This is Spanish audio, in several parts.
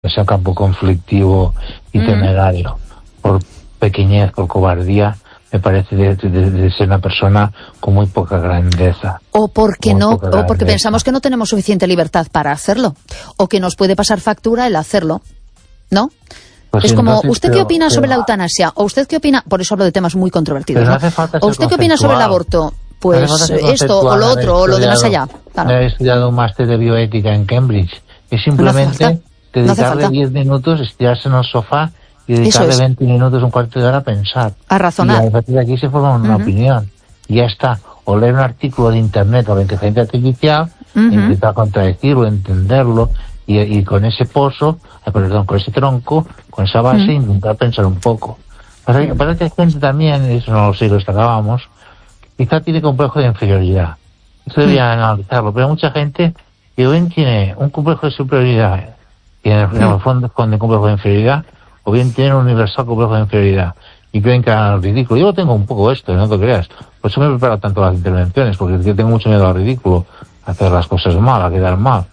ese campo conflictivo y temerario. Por pequeñez, por cobardía, me parece de ser una persona con muy poca grandeza. O porque pensamos que no tenemos suficiente libertad para hacerlo, o que nos puede pasar factura el hacerlo, ¿no? Pues es como, entonces, ¿usted qué opina sobre la eutanasia? ¿O usted qué opina? Por eso hablo de temas muy controvertidos, no ¿no? hace falta ¿O usted qué opina sobre el aborto? Pues esto, o lo otro, o lo de más allá. Claro. He estudiado un máster de bioética en Cambridge. Es simplemente dedicarle 10 minutos, estirarse en el sofá y dedicarle 20 minutos, un cuarto de hora a pensar. A razonar. Y a partir de aquí se forma una opinión. Y ya está. O leer un artículo de internet o de inteligencia artificial, intentar contradecirlo, entenderlo, y con ese pozo, con ese tronco, con esa base, intentar pensar un poco. Parece que hay gente también, eso no lo sé, lo destacábamos, quizá tiene complejo de inferioridad. Eso debería analizarlo, pero hay mucha gente que bien tiene un complejo de superioridad y en el fondo esconde complejo de inferioridad, o bien tiene un universal complejo de inferioridad y creen que hagan el ridículo. Yo tengo un poco esto, no te creas. Por eso me he preparado tanto las intervenciones, porque yo tengo mucho miedo al ridículo, a hacer las cosas mal, a quedar mal.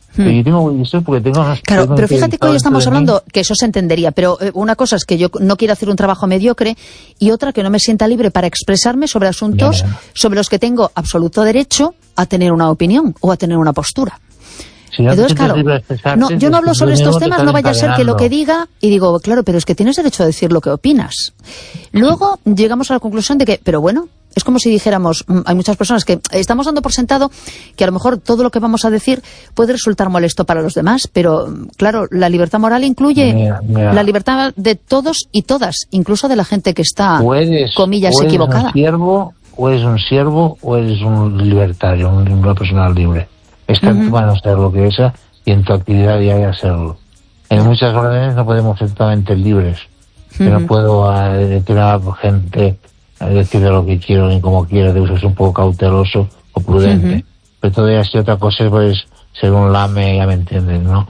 Y tengo eso porque tengo... Claro, pero fíjate que hoy estamos hablando que eso se entendería, pero una cosa es que yo no quiero hacer un trabajo mediocre y otra que no me sienta libre para expresarme sobre asuntos sobre los que tengo absoluto derecho a tener una opinión o a tener una postura. Si entonces, claro, yo no hablo sobre estos temas, no vaya a ser que lo que diga, y digo, claro, pero es que tienes derecho a decir lo que opinas. Luego llegamos a la conclusión de que, pero bueno, es como si dijéramos, hay muchas personas que estamos dando por sentado que a lo mejor todo lo que vamos a decir puede resultar molesto para los demás, pero claro, la libertad moral incluye la libertad de todos y todas, incluso de la gente que está, comillas, equivocada. O eres un siervo o eres un libertario, una persona libre. Está en tu mano ser lo que es y en tu actividad diaria serlo. En muchas órdenes no podemos ser totalmente libres. Yo no puedo detener a gente a decir de lo que quiero ni como quiero, debo ser un poco cauteloso o prudente. Pero todavía si otra cosa es pues, ser un lame, ya me entienden, ¿no?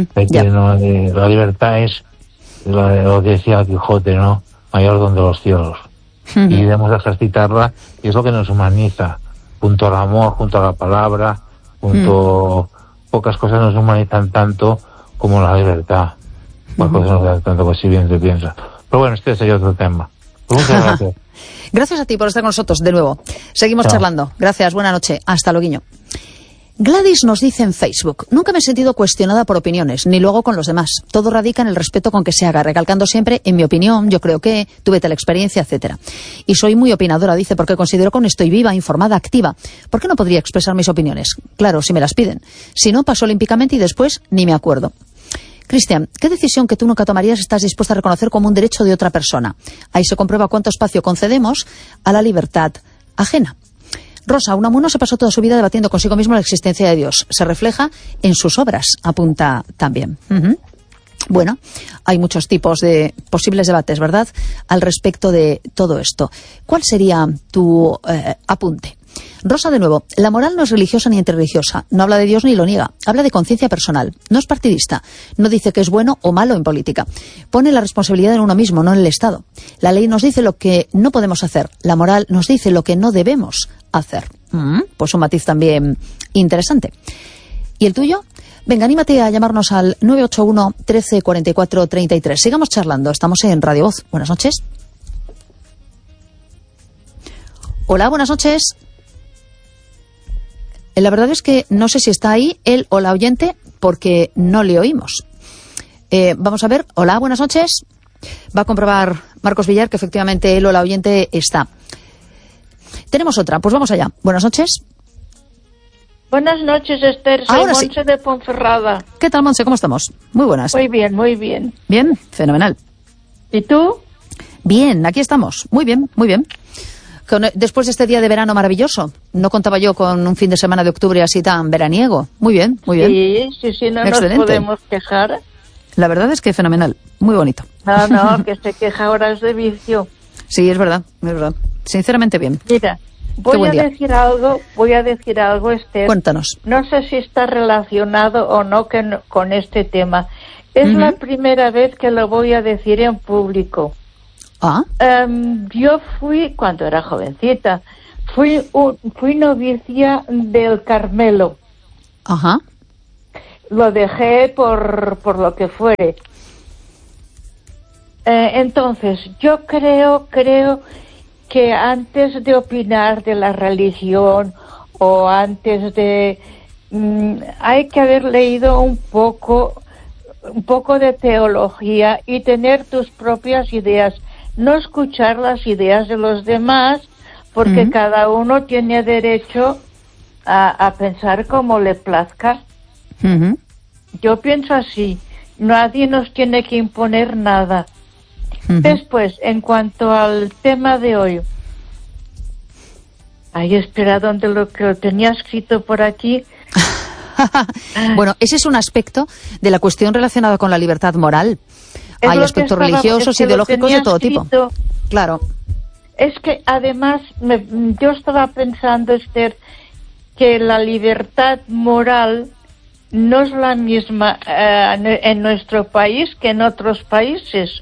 La libertad es lo que decía Quijote, ¿no? Mayor don de los cielos. Y debemos ejercitarla, y es lo que nos humaniza. Junto al amor, junto a la palabra, pocas cosas nos humanizan tanto como la libertad. Pocas cosas nos dan tanto, pues si bien se piensa. Pero bueno, este sería otro tema. Pues muchas gracias. Gracias a ti por estar con nosotros de nuevo. Seguimos charlando. Gracias, buena noche. Hasta luego. Gladys nos dice en Facebook: nunca me he sentido cuestionada por opiniones, ni luego con los demás. Todo radica en el respeto con que se haga, recalcando siempre, en mi opinión, yo creo que, tuve tal experiencia, etcétera. Y soy muy opinadora, dice, porque considero que aún estoy viva, informada, activa. ¿Por qué no podría expresar mis opiniones? Claro, si me las piden. Si no, paso olímpicamente y después ni me acuerdo. Cristian, ¿qué decisión que tú nunca tomarías estás dispuesta a reconocer como un derecho de otra persona? Ahí se comprueba cuánto espacio concedemos a la libertad ajena. Rosa, Unamuno se pasó toda su vida debatiendo consigo mismo la existencia de Dios. Se refleja en sus obras, apunta también. Bueno, hay muchos tipos de posibles debates, ¿verdad?, al respecto de todo esto. ¿Cuál sería tu apunte? Rosa, de nuevo, la moral no es religiosa ni interreligiosa, no habla de Dios ni lo niega, habla de conciencia personal, no es partidista, no dice que es bueno o malo en política, pone la responsabilidad en uno mismo, no en el Estado. La ley nos dice lo que no podemos hacer, la moral nos dice lo que no debemos hacer. Pues un matiz también interesante. ¿Y el tuyo? Venga, anímate a llamarnos al 981 13 44 33. Sigamos charlando, estamos en Radio Voz. Buenas noches. Hola, buenas noches. La verdad es que no sé si está ahí él o la oyente, porque no le oímos. Vamos a ver. Hola, buenas noches. Va a comprobar Marcos Villar que efectivamente él o la oyente está. Tenemos otra, pues vamos allá. Buenas noches. Buenas noches, Esther. Soy Montse de Ponferrada. ¿Qué tal, Montse? ¿Cómo estamos? Muy buenas. Muy bien, muy bien. Bien, fenomenal. ¿Y tú? Bien, aquí estamos. Muy bien, muy bien. Después de este día de verano maravilloso, no contaba yo con un fin de semana de octubre así tan veraniego. Muy bien, muy bien. Sí, no Excelente. Nos podemos quejar. La verdad es que fenomenal, muy bonito. No, que se queja ahora es de vicio. Sí, es verdad. Sinceramente bien. Mira, voy a decir algo, Esther. Cuéntanos. No sé si está relacionado o no con este tema. Es la primera vez que lo voy a decir en público. Yo fui, cuando era jovencita, fui novicia del Carmelo. Ajá. lo dejé por lo que fuere. Entonces, yo creo que antes de opinar de la religión o antes de... hay que haber leído un poco de teología y tener tus propias ideas, no escuchar las ideas de los demás, porque cada uno tiene derecho a pensar como le plazca. Yo pienso así, nadie nos tiene que imponer nada. Después, en cuanto al tema de hoy, espera, donde lo que tenía escrito por aquí. Bueno, ese es un aspecto de la cuestión relacionada con la libertad moral. Hay aspectos religiosos, ideológicos de todo tipo. Claro. Es que además yo estaba pensando, Esther, que la libertad moral no es la misma en nuestro país que en otros países.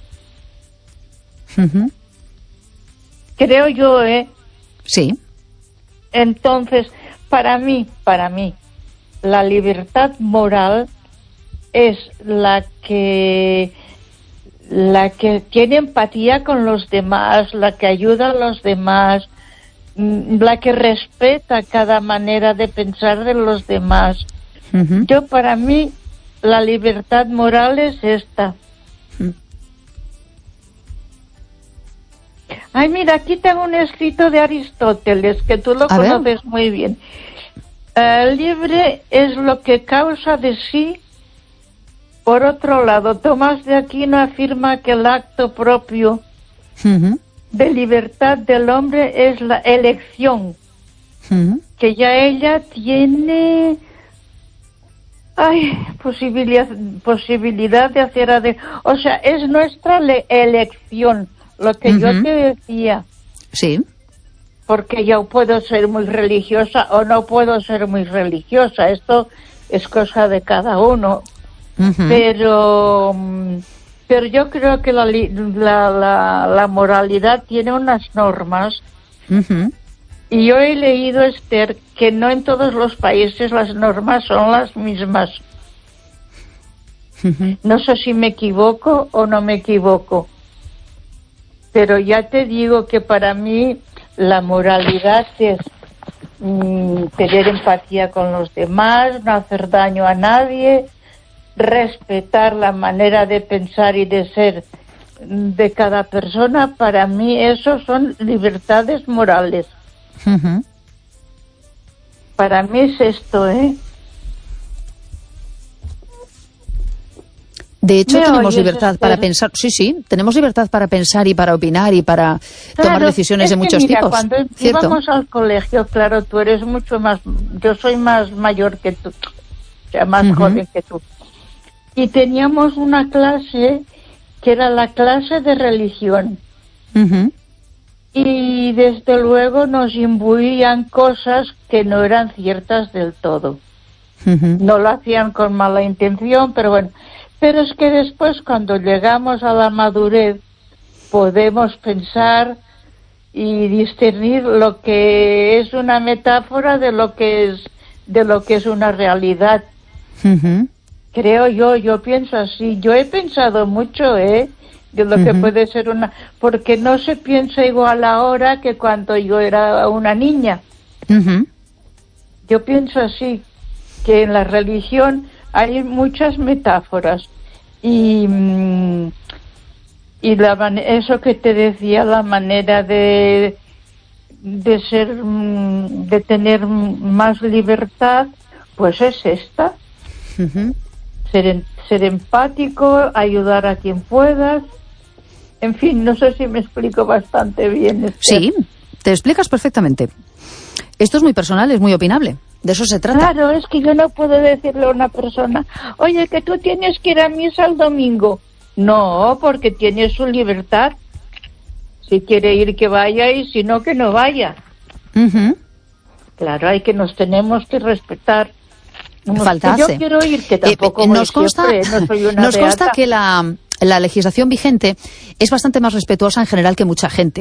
Creo yo, Sí. Entonces, para mí, la libertad moral es la que tiene empatía con los demás, la que ayuda a los demás, la que respeta cada manera de pensar de los demás. Yo, para mí, la libertad moral es esta. Ay, mira, aquí tengo un escrito de Aristóteles, que tú lo conoces muy bien. Libre es lo que causa de sí. Por otro lado, Tomás de Aquino afirma que el acto propio de libertad del hombre es la elección, que ya ella tiene posibilidad de hacer o sea, es nuestra elección, lo que yo te decía. Sí. Porque yo puedo ser muy religiosa o no puedo ser muy religiosa, esto es cosa de cada uno. Pero yo creo que la moralidad tiene unas normas. Y yo he leído, Esther, que no en todos los países las normas son las mismas. No sé si me equivoco o no me equivoco. Pero ya te digo que para mí la moralidad es tener empatía con los demás, no hacer daño a nadie, respetar la manera de pensar y de ser de cada persona. Para mí eso son libertades morales. Para mí es esto, De hecho, tenemos libertad para pensar. Sí, tenemos libertad para pensar y para opinar y para tomar decisiones de muchos tipos. Cuando íbamos al colegio, claro, tú eres mucho más... Yo soy más mayor que tú, o sea, más joven que tú. Y teníamos una clase que era la clase de religión. Y desde luego nos imbuían cosas que no eran ciertas del todo. No lo hacían con mala intención, pero bueno... Pero es que después, cuando llegamos a la madurez, podemos pensar y discernir lo que es una metáfora de lo que es una realidad. Creo yo pienso así. Yo he pensado mucho, de lo que puede ser porque no se piensa igual ahora que cuando yo era una niña. Yo pienso así, que en la religión hay muchas metáforas y eso que te decía, la manera de ser, de tener más libertad, pues es esta. Ser empático, ayudar a quien puedas. En fin, no sé si me explico bastante bien. Sí, te explicas perfectamente. Esto es muy personal, es muy opinable. De eso se trata. Claro, es que yo no puedo decirle a una persona, oye, que tú tienes que ir a misa el domingo. No, porque tiene su libertad. Si quiere ir, que vaya, y si no, que no vaya. Claro, nos tenemos que respetar. Falta yo quiero ir, que tampoco nos consta, siempre, no soy una nos consta beata. que la legislación vigente es bastante más respetuosa en general que mucha gente.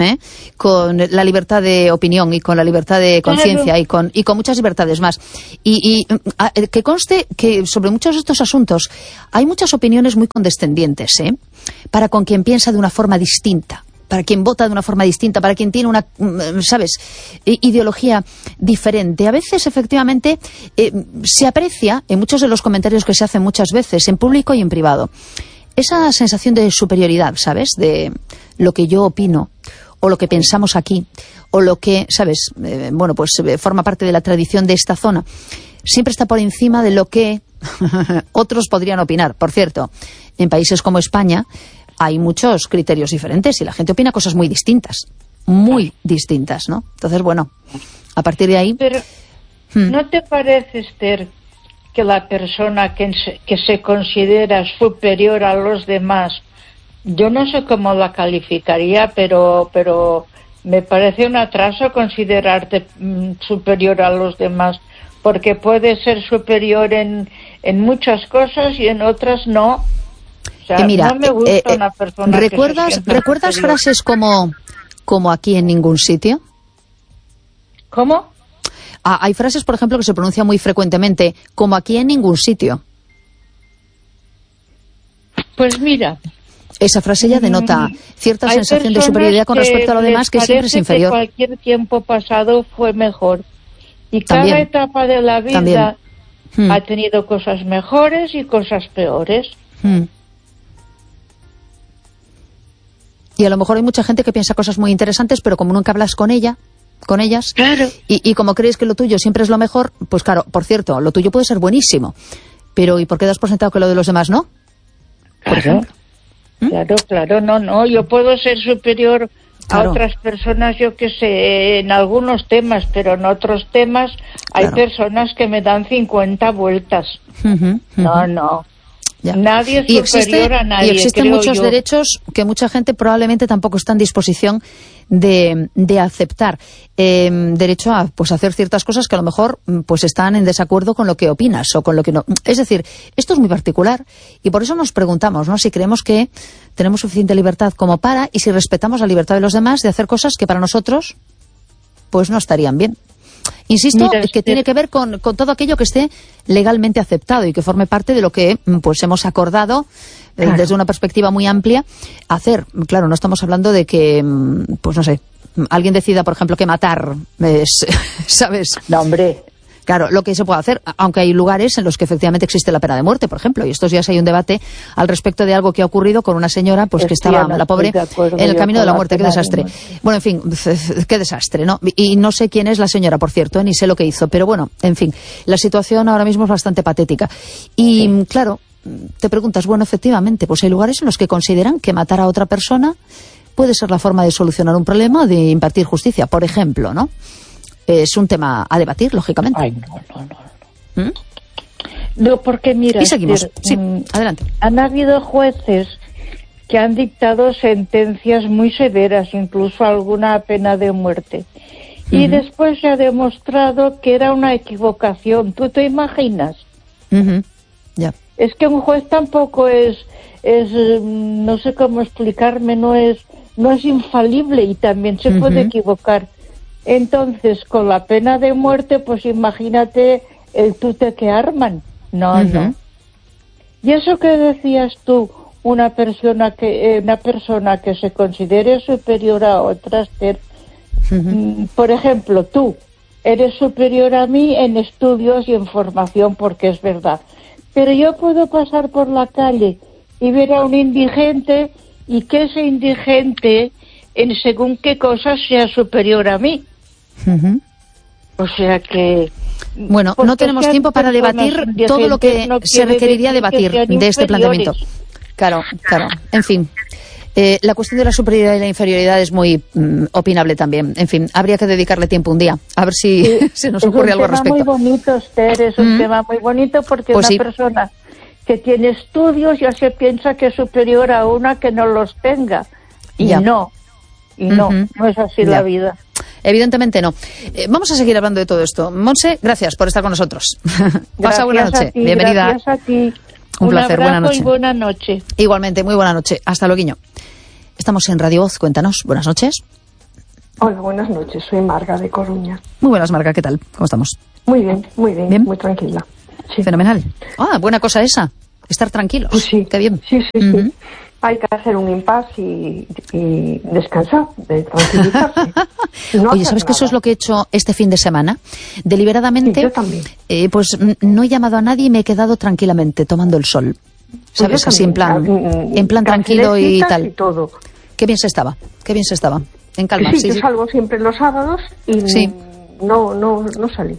con la libertad de opinión y con la libertad de conciencia y con muchas libertades más. Y que conste que sobre muchos de estos asuntos hay muchas opiniones muy condescendientes, para con quien piensa de una forma distinta, para quien vota de una forma distinta, para quien tiene una, ideología diferente. A veces, efectivamente, se aprecia en muchos de los comentarios que se hacen muchas veces, en público y en privado, esa sensación de superioridad, ¿sabes?, de lo que yo opino, o lo que pensamos aquí, o lo que, ¿sabes?, forma parte de la tradición de esta zona. Siempre está por encima de lo que otros podrían opinar. Por cierto, en países como España hay muchos criterios diferentes y la gente opina cosas muy distintas, ¿no? Entonces, bueno, a partir de ahí... Pero, ¿no te parece, Esther, que la persona que se considera superior a los demás, yo no sé cómo la calificaría, pero me parece un atraso considerarte superior a los demás, porque puedes ser superior en muchas cosas y en otras no? O sea, mira, no me gusta una persona ¿recuerdas frases como aquí en ningún sitio? ¿Cómo? Hay frases, por ejemplo, que se pronuncian muy frecuentemente, como aquí en ningún sitio. Pues mira... Esa frase ya denota cierta sensación de superioridad con respecto a lo demás, que siempre es inferior. Que cualquier tiempo pasado fue mejor. Y cada etapa de la vida ha tenido cosas mejores y cosas peores. Y a lo mejor hay mucha gente que piensa cosas muy interesantes, pero como nunca hablas con ellas, claro. y como crees que lo tuyo siempre es lo mejor, pues claro, por cierto, lo tuyo puede ser buenísimo, pero ¿y por qué das por sentado que lo de los demás no? Claro, no, yo puedo ser superior a otras personas, yo que sé, en algunos temas, pero en otros temas hay personas que me dan 50 vueltas. No. Ya. Nadie es superior a nadie. Y existen muchos derechos que mucha gente probablemente tampoco está en disposición de aceptar. Derecho a hacer ciertas cosas que a lo mejor están en desacuerdo con lo que opinas o con lo que no. Es decir, esto es muy particular y por eso nos preguntamos, ¿no?, si creemos que tenemos suficiente libertad como para, y si respetamos la libertad de los demás de hacer cosas que para nosotros no estarían bien. Insisto, que tiene que ver con todo aquello que esté legalmente aceptado y que forme parte de lo que hemos acordado desde una perspectiva muy amplia hacer. Claro, no estamos hablando de que, alguien decida, por ejemplo, que matar es, ¿sabes? No, hombre. Claro, lo que se puede hacer, aunque hay lugares en los que efectivamente existe la pena de muerte, por ejemplo, y estos días hay un debate al respecto de algo que ha ocurrido con una señora que estaba, la pobre, en el camino de la muerte. Qué desastre. Bueno, en fin, qué desastre, ¿no? Y no sé quién es la señora, por cierto, ni sé lo que hizo, pero bueno, en fin, la situación ahora mismo es bastante patética. Y claro, te preguntas, bueno, efectivamente, hay lugares en los que consideran que matar a otra persona puede ser la forma de solucionar un problema o de impartir justicia, por ejemplo, ¿no? Es un tema a debatir, lógicamente. Ay, no. No, porque mira... Y seguimos. Sí, adelante. Han habido jueces que han dictado sentencias muy severas, incluso alguna pena de muerte. Y después se ha demostrado que era una equivocación. ¿Tú te imaginas? Ya. Es que un juez tampoco es no sé cómo explicarme, no es infalible y también se puede equivocar. Entonces, con la pena de muerte, pues imagínate el tute que arman. No. Y eso que decías tú, una persona que se considere superior a otras, por ejemplo, tú eres superior a mí en estudios y en formación, porque es verdad. Pero yo puedo pasar por la calle y ver a un indigente y que ese indigente, en según qué cosas, sea superior a mí. O sea que... Bueno, no tenemos tiempo para debatir todo lo que se requeriría debatir de este planteamiento. Claro. En fin, la cuestión de la superioridad y la inferioridad es muy opinable también. En fin, habría que dedicarle tiempo un día, a ver si se nos ocurre algo al respecto. Es un tema muy bonito, Esther, es un tema muy bonito porque una persona que tiene estudios ya se piensa que es superior a una que no los tenga. Y no es así la vida. Evidentemente no. Vamos a seguir hablando de todo esto. Monse, gracias por estar con nosotros. Pasa buena noche. Bienvenida. Gracias a ti. Un placer. Buena noche. Y buena noche. Igualmente, muy buena noche. Hasta luego. Estamos en Radio Voz. Cuéntanos. Buenas noches. Hola, buenas noches. Soy Marga de Coruña. Muy buenas, Marga. ¿Qué tal? ¿Cómo estamos? Muy bien, muy tranquila. Sí. Fenomenal. Buena cosa esa. Estar tranquilos. Pues sí. Qué bien. Sí. Hay que hacer un impasse y descansar, de tranquilizarse. Oye, ¿sabes que eso es lo que he hecho este fin de semana? Deliberadamente, sí, yo también. Pues no he llamado a nadie y me he quedado tranquilamente tomando el sol. ¿Sabes? Pues así en plan tranquilo y tal. Y todo. Qué bien se estaba. En calma. Sí, yo salgo siempre los sábados y no salí.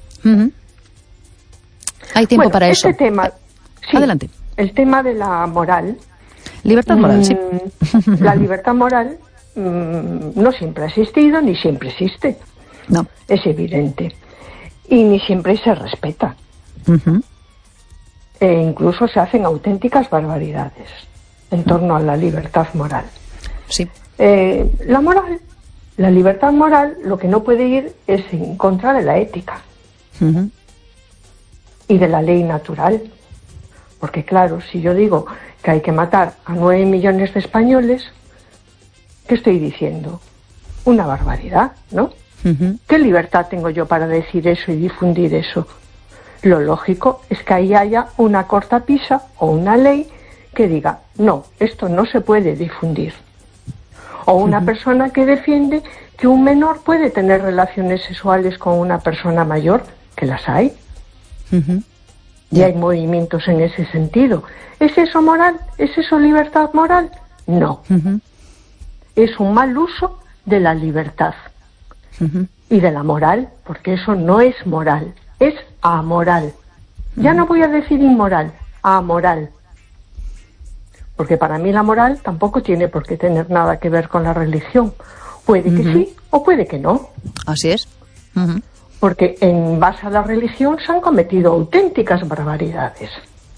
Hay tiempo para eso. Este tema, adelante. El tema de la moral. Libertad moral, sí. La libertad moral no siempre ha existido ni siempre existe. No. Es evidente. Y ni siempre se respeta. E incluso se hacen auténticas barbaridades en torno a la libertad moral. Sí. La libertad moral, lo que no puede ir es en contra de la ética y de la ley natural. Porque claro, si yo digo que hay que matar a 9 millones de españoles, ¿qué estoy diciendo? Una barbaridad, ¿no? ¿Qué libertad tengo yo para decir eso y difundir eso? Lo lógico es que ahí haya una cortapisa o una ley que diga, no, esto no se puede difundir. O una persona que defiende que un menor puede tener relaciones sexuales con una persona mayor, que las hay. Y hay movimientos en ese sentido. ¿Es eso moral? ¿Es eso libertad moral? No. Es un mal uso de la libertad y de la moral, porque eso no es moral, es amoral. Ya no voy a decir inmoral, amoral. Porque para mí la moral tampoco tiene por qué tener nada que ver con la religión. Puede que sí o puede que no. Así es. Porque en base a la religión se han cometido auténticas barbaridades.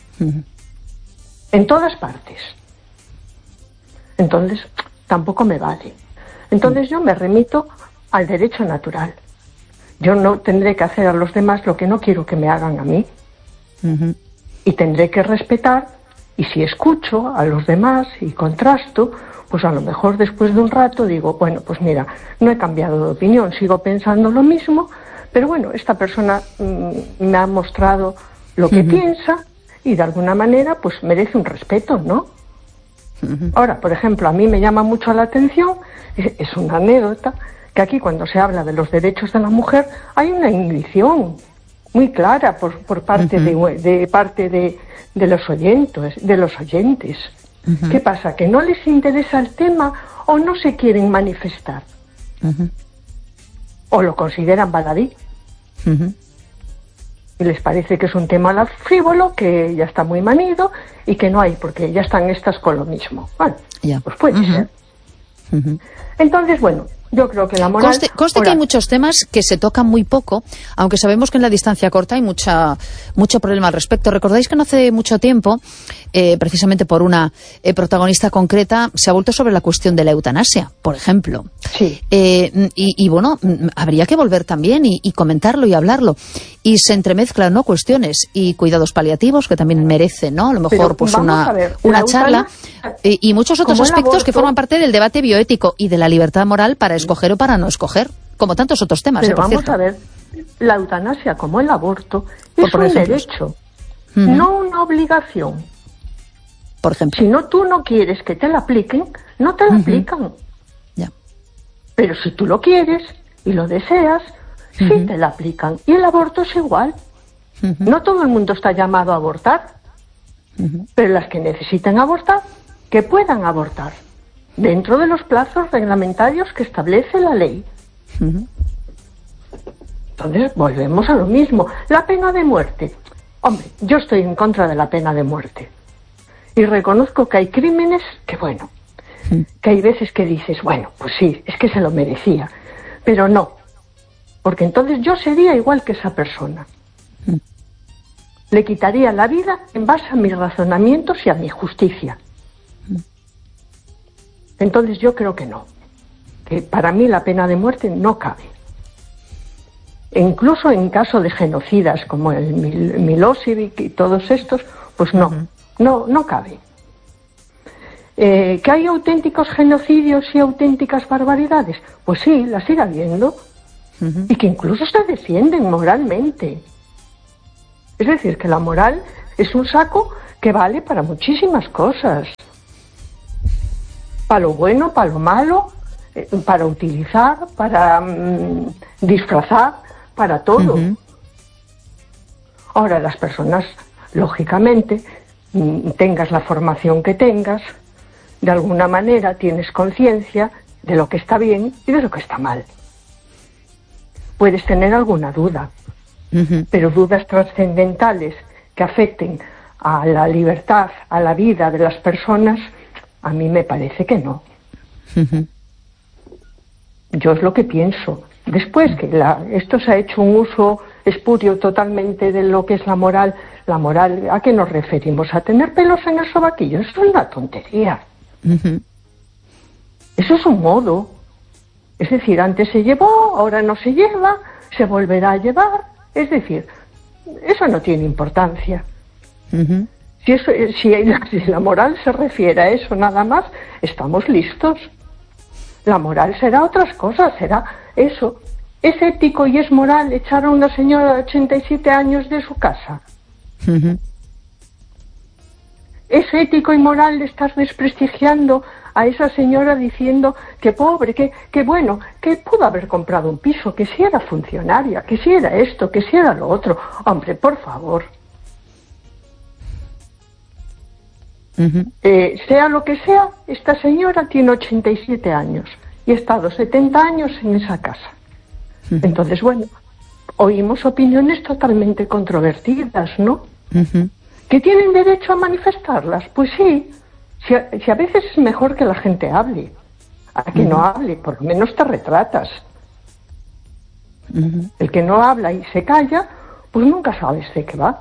En todas partes. Entonces, tampoco me vale. Entonces yo me remito al derecho natural. Yo no tendré que hacer a los demás lo que no quiero que me hagan a mí. Y tendré que respetar. Y si escucho a los demás y contrasto, pues a lo mejor después de un rato digo, bueno, pues mira, no he cambiado de opinión, sigo pensando lo mismo, pero bueno, esta persona me ha mostrado lo que piensa y de alguna manera pues merece un respeto, ¿no? Ahora, por ejemplo, a mí me llama mucho la atención, es una anécdota, que aquí cuando se habla de los derechos de la mujer hay una inhibición muy clara por parte de los oyentes. ¿Qué pasa? ¿Que no les interesa el tema o no se quieren manifestar? O lo consideran baladí. Y les parece que es un tema frívolo, que ya está muy manido y que no hay, porque ya están estas con lo mismo. Bueno, pues puede ser. Entonces, bueno, yo creo que la moral... Conste que hay muchos temas que se tocan muy poco, aunque sabemos que en la distancia corta hay mucho problema al respecto. ¿Recordáis que no hace mucho tiempo, precisamente por una protagonista concreta, se ha vuelto sobre la cuestión de la eutanasia, por ejemplo? Sí. Y bueno, habría que volver también y comentarlo y hablarlo. Y se entremezclan, ¿no?, cuestiones y cuidados paliativos, que también merecen, ¿no?, a lo mejor pues una charla, y muchos otros aspectos que forman parte del debate bioético y de la libertad moral para escoger o para no escoger, como tantos otros temas. Pero por vamos cierto. a ver, la eutanasia como el aborto es un derecho, no una obligación. Por ejemplo. Si no, tú no quieres que te la apliquen, no te la aplican. Ya. Pero si tú lo quieres y lo deseas, sí te la aplican. Y el aborto es igual. No todo el mundo está llamado a abortar, pero las que necesiten abortar, que puedan abortar dentro de los plazos reglamentarios que establece la ley. Entonces volvemos a lo mismo. La pena de muerte. Hombre, yo estoy en contra de la pena de muerte. Y reconozco que hay crímenes que, bueno, que hay veces que dices, bueno, pues sí, es que se lo merecía. Pero no. Porque entonces yo sería igual que esa persona. Le quitaría la vida en base a mis razonamientos y a mi justicia. Entonces yo creo que no. Que para mí la pena de muerte no cabe. E incluso en caso de genocidas como el Milosevic y todos estos, pues no cabe. ¿Que hay auténticos genocidios y auténticas barbaridades? Pues sí, las sigue habiendo. Y que incluso se defienden moralmente. Es decir, que la moral es un saco que vale para muchísimas cosas. Para lo bueno, para lo malo, para utilizar, para disfrazar, para todo. Ahora, las personas, lógicamente, tengas la formación que tengas, de alguna manera tienes conciencia de lo que está bien y de lo que está mal. Puedes tener alguna duda, pero dudas trascendentales que afecten a la libertad, a la vida de las personas, a mí me parece que no. Yo es lo que pienso. Después que esto se ha hecho un uso espurio totalmente de lo que es la moral, ¿a qué nos referimos? ¿A tener pelos en el sobaquillo? Eso es una tontería. Eso es un modo. Es decir, antes se llevó, ahora no se lleva, se volverá a llevar. Es decir, eso no tiene importancia. Si la moral se refiere a eso nada más, estamos listos. La moral será otras cosas, será eso. ¿Es ético y es moral echar a una señora de 87 años de su casa? ¿Es ético y moral estar desprestigiando a esa señora diciendo que pobre, que bueno, que pudo haber comprado un piso, que si era funcionaria, que si era esto, que si era lo otro? Hombre, por favor. Sea lo que sea, esta señora tiene 87 años y ha estado 70 años en esa casa. Entonces, bueno, oímos opiniones totalmente controvertidas, ¿no? ¿Que tienen derecho a manifestarlas? Pues sí. Si a veces es mejor que la gente hable. A que no hable, por lo menos te retratas. El que no habla y se calla, pues nunca sabes de qué va.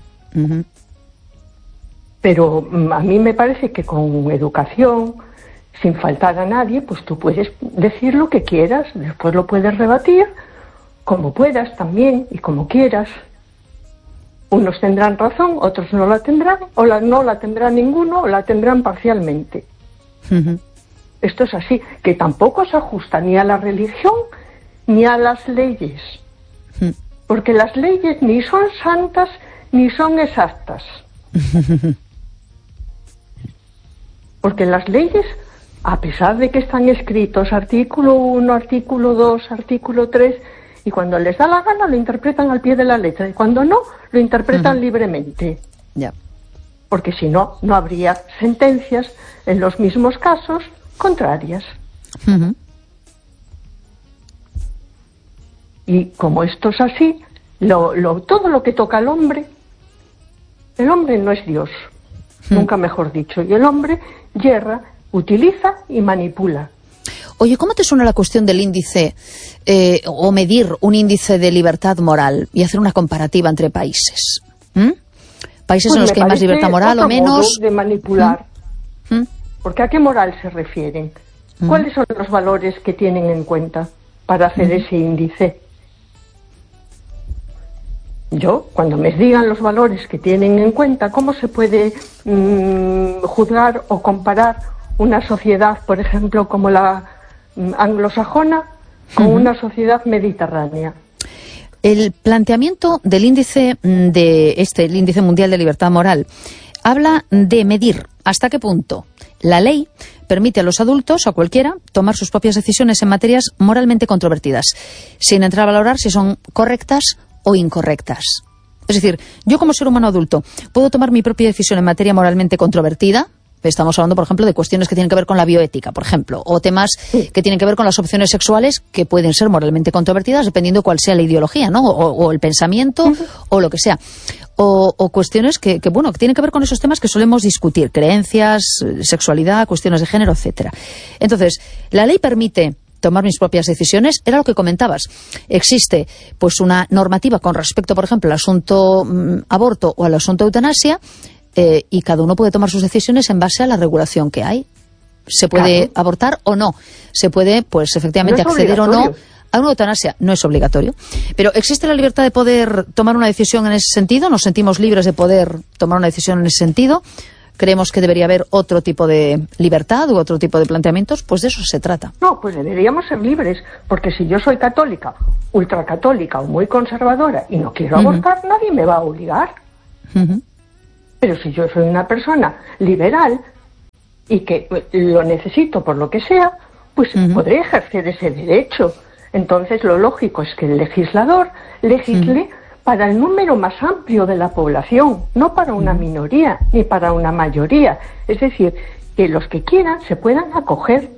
Pero a mí me parece que con educación, sin faltar a nadie, pues tú puedes decir lo que quieras, después lo puedes rebatir, como puedas también y como quieras. Unos tendrán razón, otros no la tendrán, o no la tendrá ninguno, o la tendrán parcialmente. Esto es así, que tampoco se ajusta ni a la religión ni a las leyes. Porque las leyes ni son santas ni son exactas. Porque las leyes, a pesar de que están escritos artículo 1, artículo 2, artículo 3, y cuando les da la gana lo interpretan al pie de la letra, y cuando no, lo interpretan libremente. Porque si no, no habría sentencias en los mismos casos contrarias. Y como esto es así, todo lo que toca al hombre, el hombre no es Dios, nunca mejor dicho, y el hombre yerra, utiliza y manipula. Oye, ¿cómo te suena la cuestión del índice o medir un índice de libertad moral y hacer una comparativa entre países? Países en los que hay más libertad moral o menos. De manipular. Porque ¿a qué moral se refieren? ¿Cuáles son los valores que tienen en cuenta para hacer ese índice? Yo, cuando me digan los valores que tienen en cuenta, ¿cómo se puede juzgar o comparar una sociedad, por ejemplo, como la anglosajona, con una sociedad mediterránea? El planteamiento del índice el índice mundial de libertad moral habla de medir hasta qué punto la ley permite a los adultos, a cualquiera, tomar sus propias decisiones en materias moralmente controvertidas, sin entrar a valorar si son correctas o incorrectas. Es decir, yo como ser humano adulto puedo tomar mi propia decisión en materia moralmente controvertida. Estamos hablando, por ejemplo, de cuestiones que tienen que ver con la bioética, por ejemplo, o temas que tienen que ver con las opciones sexuales que pueden ser moralmente controvertidas dependiendo cuál sea la ideología, ¿no? O el pensamiento, o lo que sea. O cuestiones que tienen que ver con esos temas que solemos discutir, creencias, sexualidad, cuestiones de género, etcétera. Entonces, la ley permite tomar mis propias decisiones, era lo que comentabas. Existe pues una normativa con respecto, por ejemplo, al asunto aborto o al asunto eutanasia, y cada uno puede tomar sus decisiones en base a la regulación que hay. Se puede abortar o no. Se puede, pues efectivamente, acceder o no a una eutanasia. No es obligatorio. Pero ¿existe la libertad de poder tomar una decisión en ese sentido? ¿Nos sentimos libres de poder tomar una decisión en ese sentido? creemos que debería haber otro tipo de libertad u otro tipo de planteamientos, pues de eso se trata. No, pues deberíamos ser libres, porque si yo soy católica, ultracatólica o muy conservadora y no quiero abortar, nadie me va a obligar. Pero si yo soy una persona liberal y que lo necesito por lo que sea, pues podré ejercer ese derecho. Entonces lo lógico es que el legislador legisle para el número más amplio de la población, no para una minoría ni para una mayoría. Es decir, que los que quieran se puedan acoger.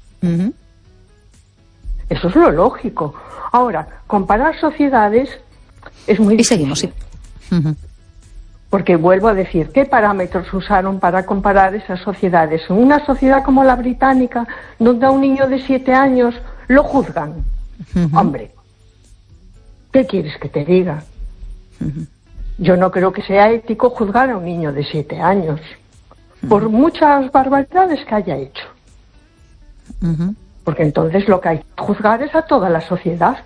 Eso es lo lógico. Ahora, comparar sociedades es muy difícil. Y seguimos, sí. Porque vuelvo a decir, ¿qué parámetros usaron para comparar esas sociedades? En una sociedad como la británica, donde a un niño de 7 años lo juzgan. Hombre, ¿qué quieres que te diga? Yo no creo que sea ético juzgar a un niño de 7 años, por muchas barbaridades que haya hecho. Porque entonces lo que hay que juzgar es a toda la sociedad.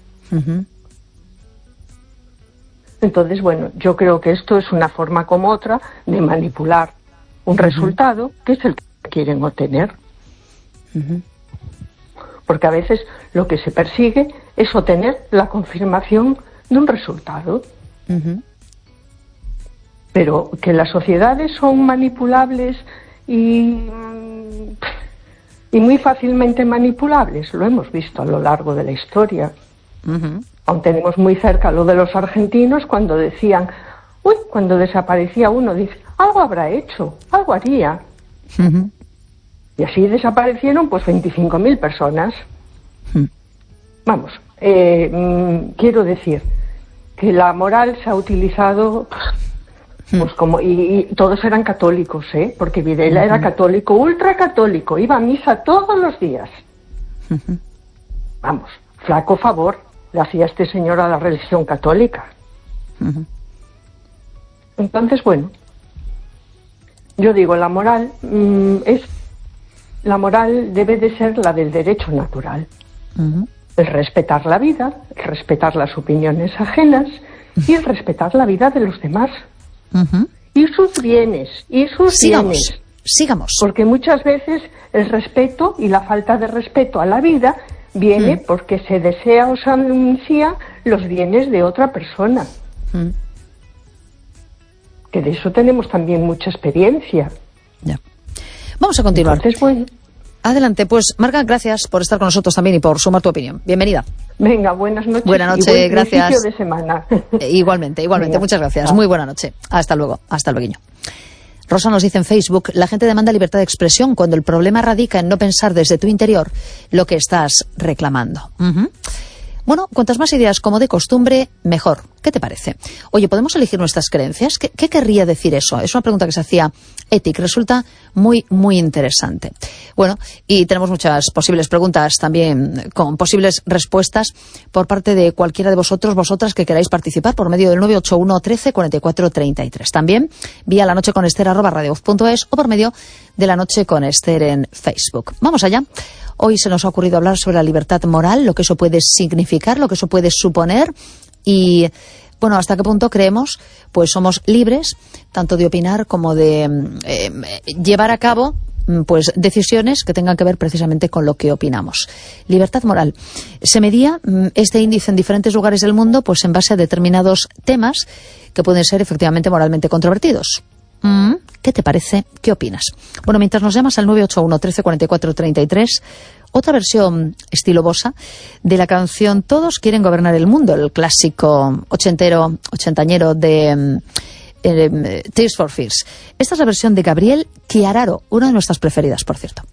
Entonces, bueno, yo creo que esto es una forma como otra de manipular un resultado que es el que quieren obtener. Porque a veces lo que se persigue es obtener la confirmación de un resultado. Pero que las sociedades son manipulables y muy fácilmente manipulables, lo hemos visto a lo largo de la historia. Aún tenemos muy cerca lo de los argentinos, cuando decían, cuando desaparecía uno, dice, algo habrá hecho, algo haría. Y así desaparecieron pues 25.000 personas. Vamos, quiero decir que la moral se ha utilizado pues como, y todos eran católicos, porque Videla era católico, ultracatólico, iba a misa todos los días. Vamos, flaco favor le hacía este señor a la religión católica. Entonces, bueno, yo digo, la moral debe de ser la del derecho natural. El respetar la vida, el respetar las opiniones ajenas y el respetar la vida de los demás. Y sus bienes, Sigamos. Porque muchas veces el respeto y la falta de respeto a la vida viene porque se desea o se anuncia los bienes de otra persona. Que de eso tenemos también mucha experiencia. Ya. Vamos a continuar. Entonces, bueno. Adelante, pues Marga, gracias por estar con nosotros también y por sumar tu opinión. Bienvenida. Venga, buenas noches. Buenas noches, gracias. Principio de semana. Igualmente, Venga. muchas gracias. Muy buena noche. Hasta luego, hasta luego. Rosa nos dice en Facebook, la gente demanda libertad de expresión cuando el problema radica en no pensar desde tu interior lo que estás reclamando. Bueno, cuantas más ideas como de costumbre, mejor. ¿Qué te parece? Oye, ¿podemos elegir nuestras creencias? ¿Qué querría decir eso? Es una pregunta que se hacía Etic. Resulta muy, muy interesante. Bueno, y tenemos muchas posibles preguntas también con posibles respuestas por parte de cualquiera de vosotros, vosotras que queráis participar por medio del 981 13 44 33. También vía lanocheconester@radiovoz.es o por medio de La Noche con Ester en Facebook. Vamos allá. Hoy se nos ha ocurrido hablar sobre la libertad moral, lo que eso puede significar, lo que eso puede suponer y, bueno, hasta qué punto creemos, pues somos libres tanto de opinar como de llevar a cabo pues decisiones que tengan que ver precisamente con lo que opinamos. Libertad moral. Se medía este índice en diferentes lugares del mundo pues en base a determinados temas que pueden ser efectivamente moralmente controvertidos. ¿Qué te parece? ¿Qué opinas? Bueno, mientras nos llamas al 981 13 44 33, otra versión estilo bossa de la canción Todos quieren gobernar el mundo, el clásico ochentañero de Tears for Fears. Esta es la versión de Gabriel Chiararo, una de nuestras preferidas, por cierto.